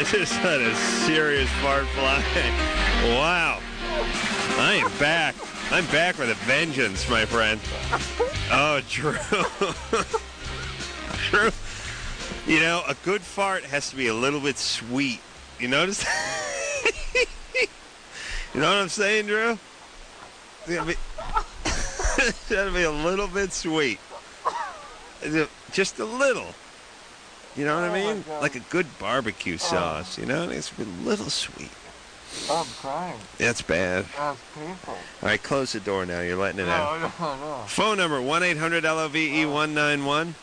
just had a serious fart fly. Wow. I am back. I'm back with a vengeance, my friend. Oh, Drew. Drew. You know, a good fart has to be a little bit sweet. You notice? You know what I'm saying, Drew? It's got to be a little bit sweet. Just a little. You know what I mean? Like a good barbecue sauce, you know? It's a little sweet. Oh, I'm crying. That's bad. That's painful. All right, close the door now. You're letting it out. No. Phone number, 1-800-LOVE-191.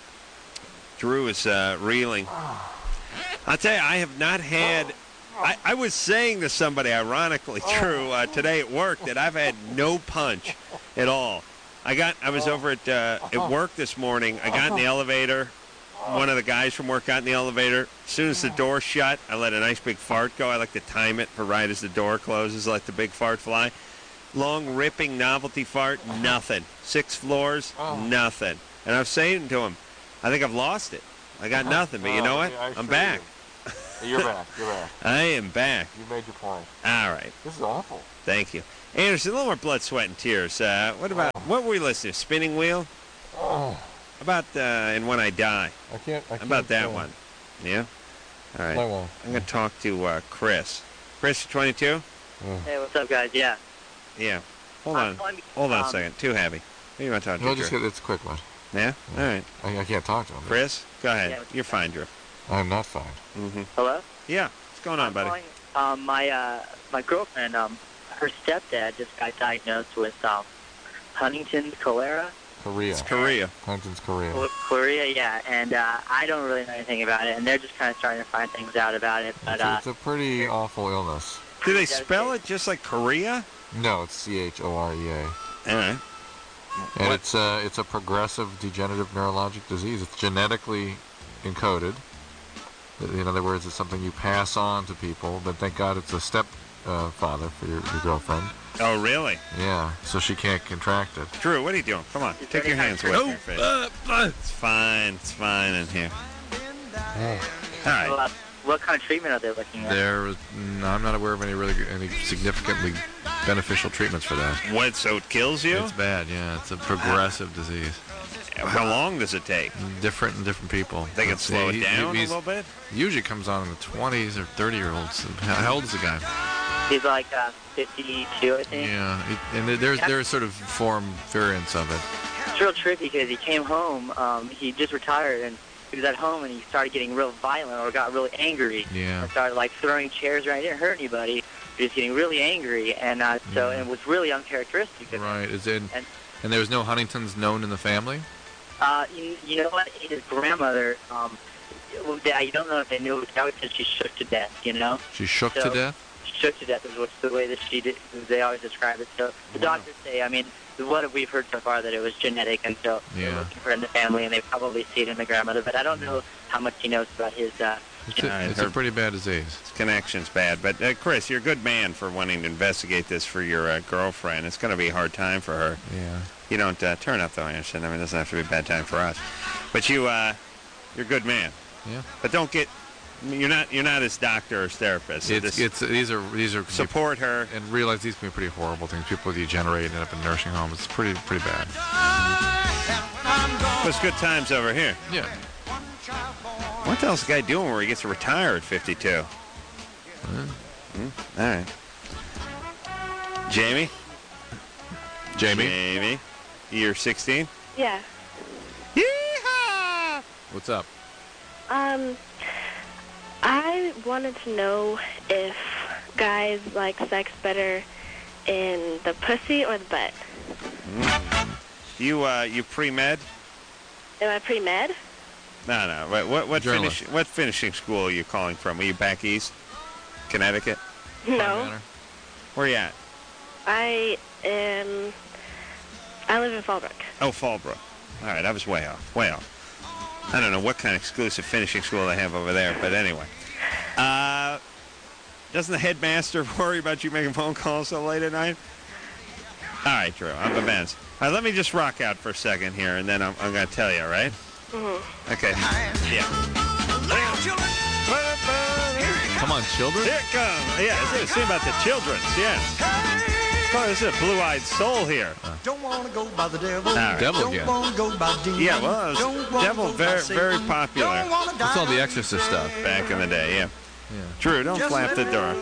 Drew is reeling. I'll tell you, I have not had... I was saying to somebody, ironically, Drew, today at work, that I've had no punch at all. I was over at work this morning. I got in the elevator. One of the guys from work got in the elevator. As soon as the door shut, I let a nice big fart go. I like to time it for right as the door closes, let the big fart fly. Long, ripping novelty fart, nothing. 6 floors, nothing. And I was saying to him, I think I've lost it. I got nothing, but you know what? I'm back. You're back. I am back. You made your point. All right. This is awful. Thank you. Anderson, a little more blood, sweat, and tears. What were we listening to? Spinning Wheel? About And When I Die. I can't about that one. Yeah? All right. I won't. I'm going to talk to Chris. Chris, 22? Hey, what's up, guys? Yeah. Yeah. Hold on a second. Too heavy. Who do you want to talk to? It's a quick one. Yeah? All right. I can't talk to him. Chris, go ahead. Yeah, You're fine, Drew. I'm not fine. Mm-hmm. Hello? Yeah. What's going on, buddy? My girlfriend, her stepdad just got diagnosed with Huntington's chorea. It's Korea. Huntington's chorea. Chorea, yeah. And I don't really know anything about it, and they're just kind of starting to find things out about it. But it's a pretty awful illness. Do they spell it just like Korea? No, it's Chorea. All right. And it's a progressive degenerative neurologic disease. It's genetically encoded. In other words, it's something you pass on to people. But thank God it's a stepfather for your girlfriend. Oh, really? Yeah. So she can't contract it. Drew, what are you doing? Come on, take your hands away from your face. It's fine. It's fine in here. All right. Well, what kind of treatment are they looking at? I'm not aware of any significantly beneficial treatments for that. What? So it kills you? It's bad. Yeah. It's a progressive disease. How long does it take? Different in different people. They can slow it down a little bit? Usually comes on in the 20s or 30-year-olds. How old is the guy? He's like 52, I think. Yeah, and there's sort of form variants of it. It's real trippy because he came home, he just retired, and he was at home, and he started getting real violent or got really angry. Yeah. And started, like, throwing chairs around. He didn't hurt anybody. He was getting really angry, and and it was really uncharacteristic of him. Right. And there was no Huntington's known in the family? You know what? His grandmother, I don't know if they knew, but I would say she shook to death, you know? She shook to death? Shook to death is what's the way that they always describe it. So the doctors say, I mean, what we've heard so far, that it was genetic, and so they're looking for it in the family, and they probably see it in the grandmother, but I don't know how much he knows about his... It's a pretty bad disease. His connection's bad. But, Chris, you're a good man for wanting to investigate this for your girlfriend. It's going to be a hard time for her. Yeah. You don't turn up, though, Anderson. I mean, it doesn't have to be a bad time for us. But you're a good man. Yeah. But don't get... You're not his doctor or his therapist. These are support her and realize these can be pretty horrible things. People degenerate and end up in nursing homes. It's pretty bad. There's good times over here. Yeah. What the hell's the guy doing where he gets to retire at 52? All right. Jamie, you're 16. Yeah. Yeehaw! What's up? I wanted to know if guys like sex better in the pussy or the butt. You pre-med? Am I pre-med? No. What finishing school are you calling from? Are you back east? Connecticut? No. Where are you at? I live in Fallbrook. Oh, Fallbrook. All right, I was way off. I don't know what kind of exclusive finishing school they have over there, but anyway. Doesn't the headmaster worry about you making phone calls so late at night? All right, Drew, I'm the best. All right, let me just rock out for a second here, and then I'm going to tell you, all right? Mm-hmm. Okay. Yeah. children? Here it comes. Yeah, this is a scene about the children. Yes. Oh, this is a blue-eyed soul here. Don't want to go by the devil. All right. Devil Don't again. want to go by demon. Yeah, well, it Don't was wanna Devil, go by very, Satan. very popular Don't wanna die. That's all the Exorcist stuff. back in the day, yeah. Drew, don't Just flap the let door.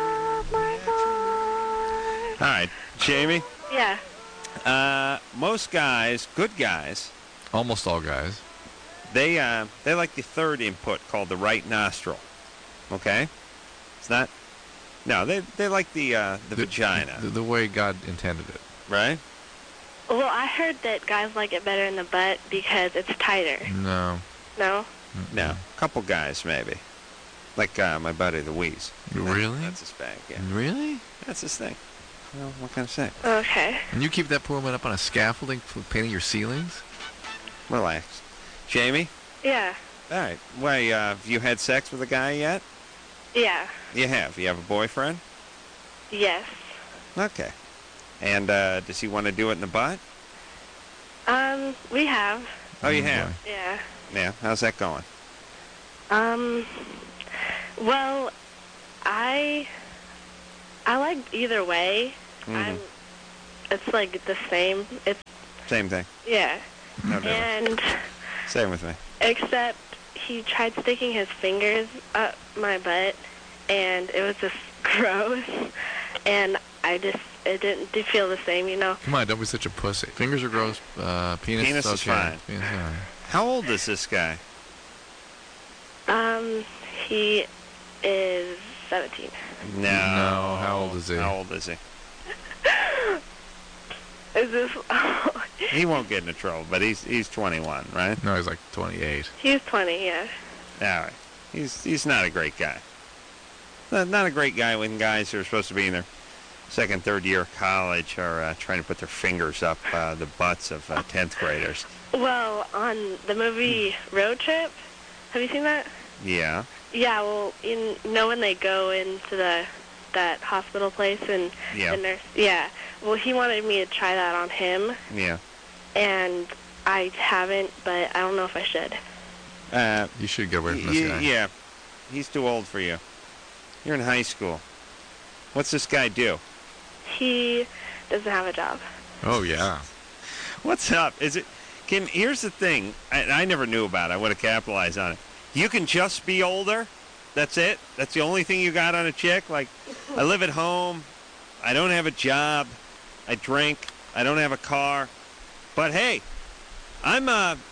All right, Jamie. Yeah. Most guys, good guys, Almost all guys. they like the third input called the right nostril. Okay, it's not. No, they like the vagina, The way God intended it. right? Well, I heard that guys like it better in the butt because it's tighter. No. No? No, a couple guys maybe, like my buddy the Wheeze. Really? That's his bag. Yeah, Really? that's his thing. Well, what can I say? Okay. And you keep that poor man up on a scaffolding for painting your ceilings? Relax, Jamie. Yeah. All right. Why, have you had sex with a guy yet? Yeah. You have. You have a boyfriend? Yes. Okay. And does he want to do it in the butt? We have. Oh, you Oh, have? boy. Yeah. Yeah. How's that going? Well, I like either way. Mhm. It's like the same. It's, Same thing. yeah. No difference. And Same with me. except he tried sticking his fingers up my butt, and it was just gross. And it didn't feel the same, you know? Come on, don't be such a pussy. Fingers are gross. Penis Penis is is okay. fine. Penis is fine. How old is this guy? He is 17. No. How old is he? How old is he? Is this... He won't get into trouble, but he's 21, right? No, he's like 28. He's 20, yeah. All right. He's not a great guy. Not a great guy when guys who are supposed to be in their second, third year of college are trying to put their fingers up the butts of 10th graders. Well, on the movie Road Trip, have you seen that? Yeah. Yeah, well, you know when they go into that hospital place and Yeah. the nurse... Yeah. Well, he wanted me to try that on him, Yeah. and I haven't, but I don't know if I should. You should get away from this guy. Yeah. He's too old for you. You're in high school. What's this guy do? He doesn't have a job. Oh, yeah. What's up? Here's the thing. I never knew about it. I would have capitalized on it. You can just be older. That's it. That's the only thing you got on a chick. Like, I live at home. I don't have a job. I drink. I don't have a car. But hey, I'm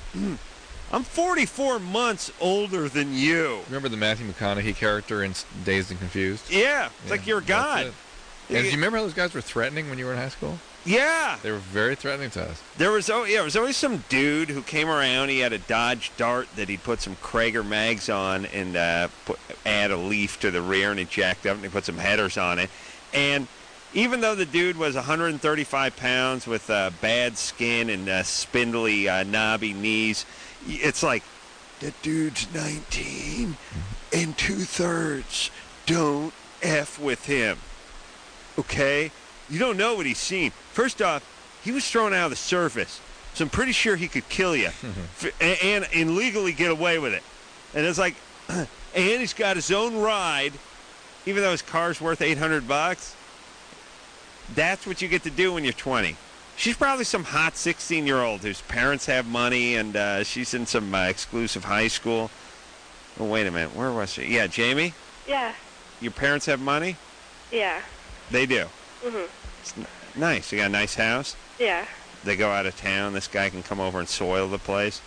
44 months older than you. Remember the Matthew McConaughey character in Dazed and Confused? Yeah, it's like you're a that's god. it. And do you remember how those guys were threatening when you were in high school? Yeah. They were very threatening to us. There was always some dude who came around. He had a Dodge Dart that he'd put some Krager mags on and add a leaf to the rear, and he jacked up and he put some headers on it. And even though the dude was 135 pounds with bad skin and spindly, knobby knees, it's like, the dude's 19 and 2/3. Don't F with him. Okay? You don't know what he's seen. First off, he was thrown out of the service, so I'm pretty sure he could kill you and legally get away with it. And it's like, and he's got his own ride, even though his car's worth $800. That's what you get to do when you're 20. She's probably some hot 16-year-old whose parents have money, and she's in some exclusive high school. Oh, wait a minute. Where was she? Yeah, Jamie? Yeah. Your parents have money? Yeah. They do. Mhm. It's nice. You got a nice house? Yeah. They go out of town. This guy can come over and soil the place.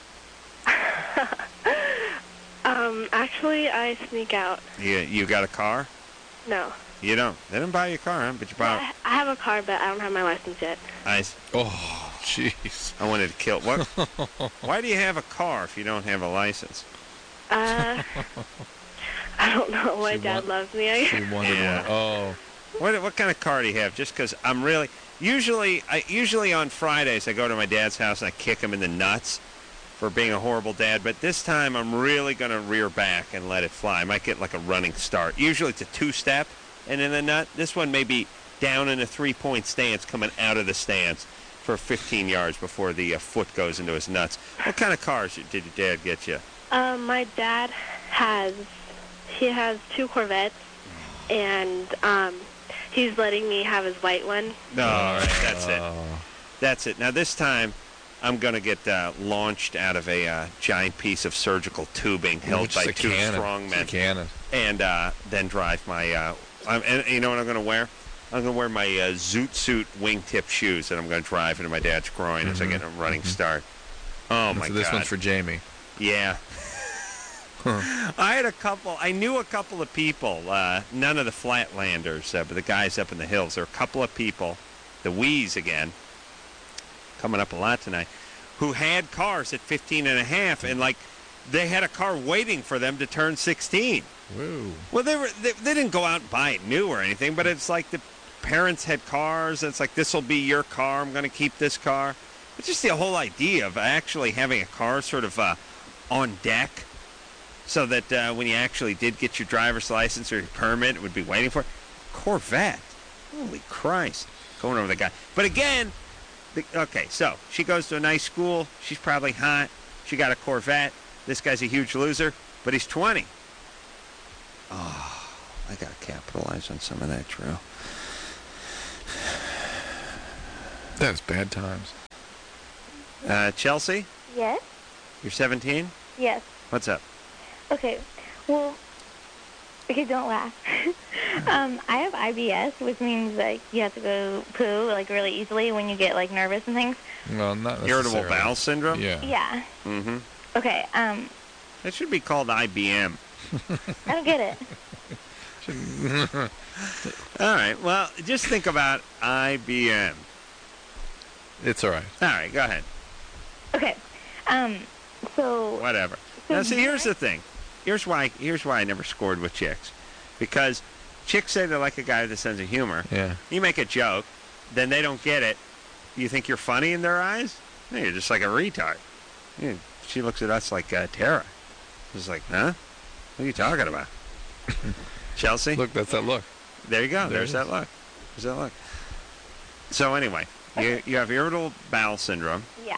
Actually, I sneak out. You got a car? No. You don't. They didn't buy you a car, huh? But you bought. I have a car, but I don't have my license yet. Oh, jeez. I wanted to kill. What? Why do you have a car if you don't have a license? I don't know. My She dad want- loves me. She wanted Yeah. one. Oh. What kind of car do you have? Just because I'm really usually on Fridays I go to my dad's house and I kick him in the nuts for being a horrible dad. But this time I'm really gonna rear back and let it fly. I might get like a running start. Usually it's a 2-step and in the nut. This one may be down in a 3-point stance, coming out of the stance for 15 yards before the foot goes into his nuts. What kind of cars did your dad get you? My dad has he has 2 Corvettes, and he's letting me have his white one. No, all right, that's it. That's it. Now this time, I'm going to get launched out of a giant piece of surgical tubing held by 2 strong men, and then drive my. And you know what I'm going to wear? I'm going to wear my Zoot Suit wingtip shoes, and I'm going to drive into my dad's groin as I get a running start. Oh my God! This one's for Jamie. Yeah. I knew a couple of people, none of the Flatlanders, but the guys up in the hills. There were a couple of people, the Wees again, coming up a lot tonight, who had cars at 15 and a half, and like they had a car waiting for them to turn 16. Whoa. Well, they didn't go out and buy it new or anything, but it's like the parents had cars. It's like, this will be your car. I'm going to keep this car. It's just the whole idea of actually having a car sort of on deck, so that when you actually did get your driver's license or your permit, it would be waiting for it. Corvette. Holy Christ. Going over the guy. But again, okay, so she goes to a nice school. She's probably hot. She got a Corvette. This guy's a huge loser, but he's 20. Oh, I got to capitalize on some of that, Drew. That's bad times. Chelsea, Yes? you're 17? Yes. What's up? Okay. Well, okay, don't laugh. I have IBS, which means like you have to go poo like really easily when you get like nervous and things. Well, not Irritable necessarily. bowel syndrome? Yeah. Mm-hmm. Okay. That should be called IBM. I don't get it. All right, well, just think about IBM. It's all right. All right, go ahead. Okay. So. Whatever. So Now, see, here's the thing. Here's why I never scored with chicks. Because chicks say they like a guy with a sense of humor. Yeah. You make a joke, then they don't get it. You think you're funny in their eyes? No, you're just like a retard. Yeah, she looks at us like Tara. She's like, huh? What are you talking about? Chelsea? Look, that's that look. There you go. There There's it that look. There's that look. So anyway, you have irritable bowel syndrome. Yeah.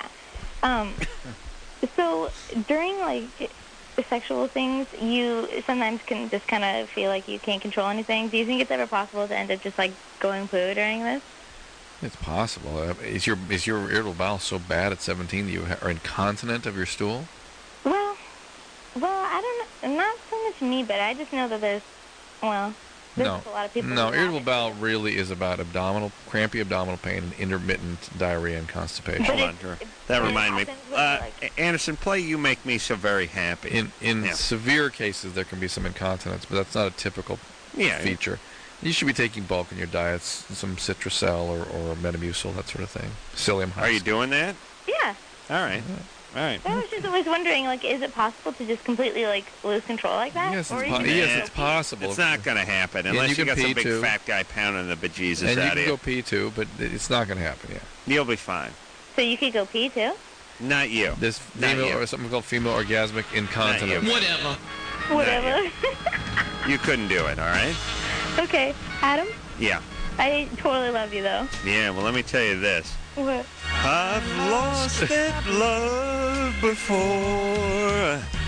So during like sexual things, you sometimes can just kind of feel like you can't control anything. Do you think it's ever possible to end up just like going poo during this? It's possible. Is your irritable bowel so bad at 17 that you are incontinent of your stool? Well, I don't know. Not so much me, but I just know that there's a lot of people. No, who irritable have it. bowel really is about crampy abdominal pain and intermittent diarrhea and constipation. Hold on, Drew. That reminded me. happens with, Anderson, play "You Make Me So Very Happy." In Yeah. severe cases, there can be some incontinence, but that's not a typical feature. You should be taking bulk in your diets, some Citracel or Metamucil, that sort of thing. Psyllium husk. Are you doing that? Yeah. All right. All right. I was just always wondering, like, is it possible to just completely like lose control like that? Yes, Or it's, you can yes, just it's go possible. It's not going to happen And unless you you can got some pee, big too. fat guy pounding the bejesus and you out can of go you. pee too, but it's not going to happen yet. You'll be fine. So you could go pee too? Not you. There's Not female you. or something called female orgasmic incontinence. you. Whatever. You couldn't do it. All right. Okay, Adam, Yeah. I totally love you though. Yeah. Well, let me tell you this. What? I've lost that love before.